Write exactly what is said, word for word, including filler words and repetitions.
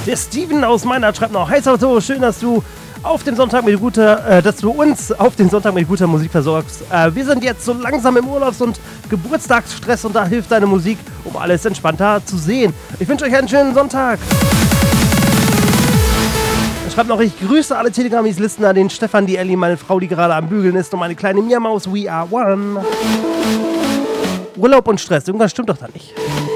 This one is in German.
Der Steven aus Meinert schreibt noch: Hi Salvatore, schön, dass du auf dem Sonntag mit guter, äh, dass du uns auf den Sonntag mit guter Musik versorgst. Äh, wir sind jetzt so langsam im Urlaubs- und Geburtstagsstress und da hilft deine Musik, um alles entspannter zu sehen. Ich wünsche euch einen schönen Sonntag. Er schreibt noch: Ich grüße alle Telegramis-Listener, den Stefan, die Ellie, meine Frau, die gerade am Bügeln ist, und meine kleine Miamaus. We are one. Urlaub und Stress, irgendwas stimmt doch da nicht.